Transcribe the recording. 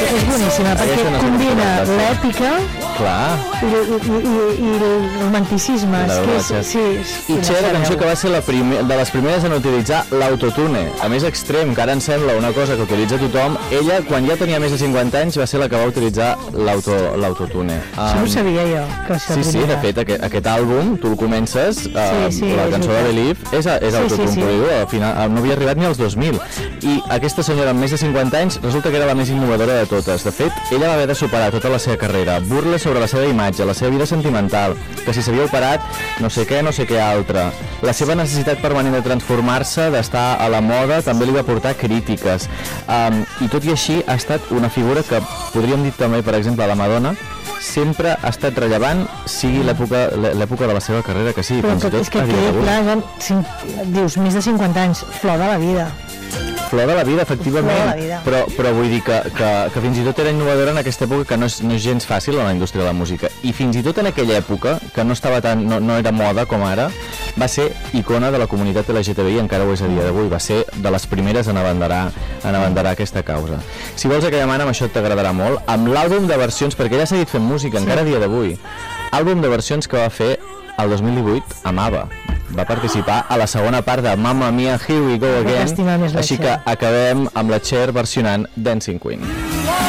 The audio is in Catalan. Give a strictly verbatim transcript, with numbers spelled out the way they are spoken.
és boníssima, perquè no combina l'èpica Clar. i, i, i, i el romanticisme. És que és, sí, és, I Cher, la cançó que va ser la primer, de les primeres en utilitzar l'autotune, a més extrem, que ara em sembla una cosa que utilitza tothom. Ella, quan ja tenia més de cinquanta anys, va ser la que va utilitzar l'autotune. Això no ho sabia jo, que això Sí, sí, de fet, aquest, aquest àlbum, tu el comences, uh, sí, sí, la cançó de Believe, és, és sí, autotune, sí, sí. però al final no havia arribat ni als dos mil. I aquesta senyora amb més de cinquanta anys resulta que era la més innovadora de totes. De fet, ella va haver de superar tota la seva carrera, burles sobre la seva imatge, la seva vida sentimental, que si s'havia operat no sé què, no sé què altre. La seva necessitat permanent de transformar-se, d'estar a la moda, també li va portar crítiques. Um, I tot i així ha estat una figura que, podríem dir també, per exemple, a la Madonna, sempre ha estat rellevant, sigui l'època l'època de la seva carrera que sigui. Però és que aquí, clar, ja, dius, més de cinquanta anys, flor de la vida. Flor de la vida, efectivament, Flor de la vida. Però, però vull dir que, que, que fins i tot era innovadora en aquesta època, que no és, no és gens fàcil en la indústria de la música, i fins i tot en aquella època, que no estava tan, no, no era moda com ara, va ser icona de la comunitat L G T B I, encara ho és a dia d'avui, va ser de les primeres en abanderar, en abanderar aquesta causa. Si vols aquella mana, amb això t'agradarà molt, amb l'àlbum de versions, perquè ella ha seguit fent música, encara a dia d'avui, àlbum de versions que va fer el dos mil divuit amb ABBA. Va participar a la segona part de Mamma Mia, Here We Go Again, així que acabem amb la Cher versionant Dancing Queen.